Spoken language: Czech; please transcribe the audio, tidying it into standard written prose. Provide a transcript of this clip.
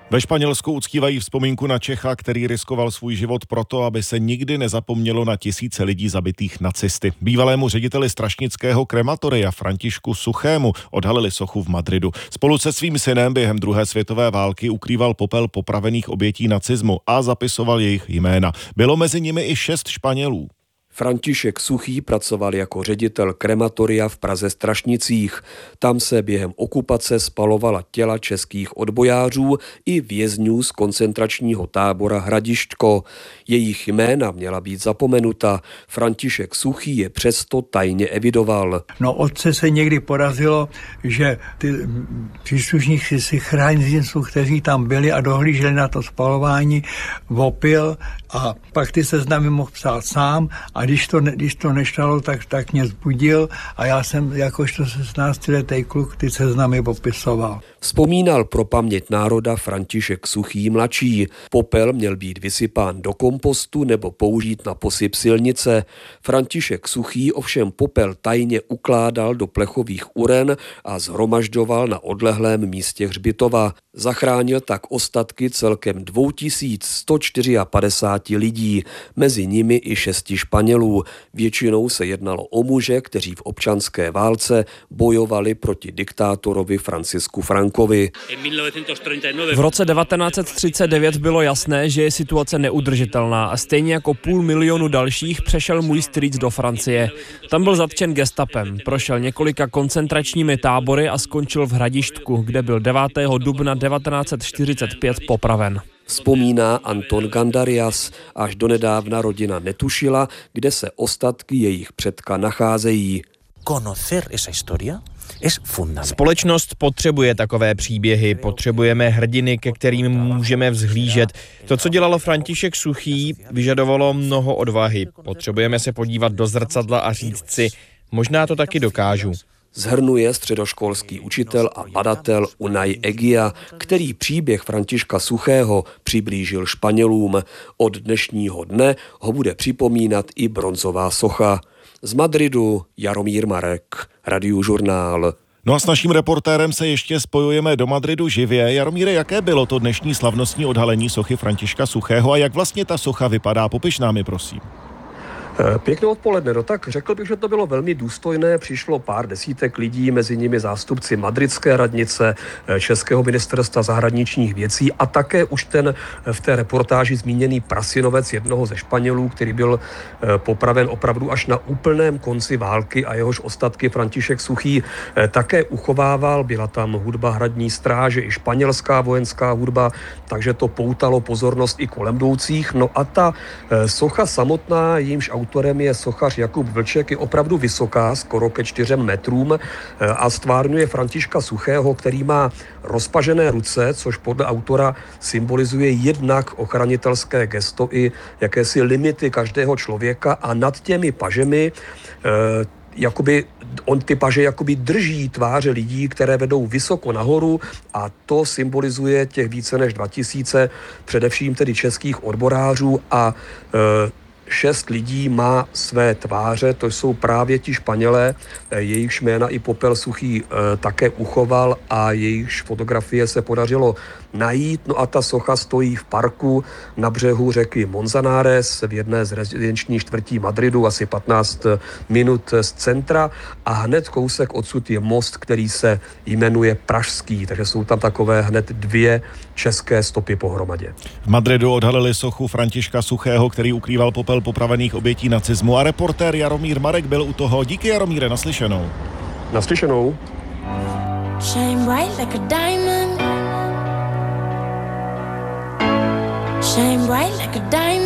Ve Španělsku uctívají vzpomínku na Čecha, který riskoval svůj život proto, aby se nikdy nezapomnělo na tisíce lidí zabitých nacisty. Bývalému řediteli strašnického krematoria Františku Suchému odhalili sochu v Madridu. Spolu se svým synem během druhé světové války ukrýval popel popravených obětí nacismu a zapisoval jejich jména. Bylo mezi nimi i 6 Španělů. František Suchý pracoval jako ředitel krematoria v Praze Strašnicích. Tam se během okupace spalovala těla českých odbojářů i vězňů z koncentračního tábora Hradišťko. Jejich jména měla být zapomenuta. František Suchý je přesto tajně evidoval. Otce se někdy podařilo, že ty příslušníci sychrancinců, kteří tam byli a dohlíželi na to spalování, opil a pak ty seznamy mohl psát sám a když to nešlo, tak mě zbudil a já jsem jakožto 16letý kluk ty seznamy popisoval. Vzpomínal pro paměť národa František Suchý mladší. Popel měl být vysypán do kompostu nebo použít na posyp silnice. František Suchý ovšem popel tajně ukládal do plechových uren a shromažďoval na odlehlém místě hřbitova. Zachránil tak ostatky celkem 2154 lidí, mezi nimi i 6 Španělů. Většinou se jednalo o muže, kteří v občanské válce bojovali proti diktátorovi Francisku Francovi. V roce 1939 bylo jasné, že je situace neudržitelná a stejně jako 500 000 dalších přešel můj strýc do Francie. Tam byl zatčen gestapem, prošel několika koncentračními tábory a skončil v Hradištku, kde byl 9. dubna 1945 popraven. Vzpomíná Anton Gandarias. Až donedávna rodina netušila, kde se ostatky jejich předka nacházejí. Společnost potřebuje takové příběhy, potřebujeme hrdiny, ke kterým můžeme vzhlížet. To, co dělalo František Suchý, vyžadovalo mnoho odvahy. Potřebujeme se podívat do zrcadla a říct si, možná to taky dokážu. Zhrnuje středoškolský učitel a badatel Unai Egia, který příběh Františka Suchého přiblížil Španělům. Od dnešního dne ho bude připomínat i bronzová socha. Z Madridu Jaromír Marek, Radiožurnál. No a s naším reportérem se ještě spojujeme do Madridu živě. Jaromíre, jaké bylo to dnešní slavnostní odhalení sochy Františka Suchého a jak vlastně ta socha vypadá? Popiš nám ji, prosím. Pěkné odpoledne, tak řekl bych, že to bylo velmi důstojné, přišlo pár desítek lidí, mezi nimi zástupci madridské radnice, Českého ministerstva zahraničních věcí a také už ten v té reportáži zmíněný prasinovec jednoho ze Španělů, který byl popraven opravdu až na úplném konci války a jehož ostatky František Suchý také uchovával. Byla tam hudba hradní stráže i španělská vojenská hudba, takže to poutalo pozornost i kolem jdoucích. No a ta socha samotná, jímž autorem je sochař Jakub Vlček, je opravdu vysoká, skoro ke 4 metrům a stvárňuje Františka Suchého, který má rozpažené ruce, což podle autora symbolizuje jednak ochranitelské gesto i jakési limity každého člověka a nad těmi pažemi ty paže jakoby drží tváře lidí, které vedou vysoko nahoru a to symbolizuje těch více než 2000, především tedy českých odborářů a 6 lidí má své tváře, to jsou právě ti Španělé, jejichž jména i popel Suchý také uchoval a jejichž fotografie se podařilo najít. No a ta socha stojí v parku na břehu řeky Manzanares v jedné z rezidenční čtvrtí Madridu, asi 15 minut z centra a hned kousek odsud je most, který se jmenuje Pražský, takže jsou tam takové hned 2 české stopy pohromadě. V Madridu odhalili sochu Františka Suchého, který ukrýval popel popravených obětí nacismu a reportér Jaromír Marek byl u toho. Díky, Jaromíre, naslyšenou. Naslyšenou. Shine bright like a diamond. Shine bright like a diamond.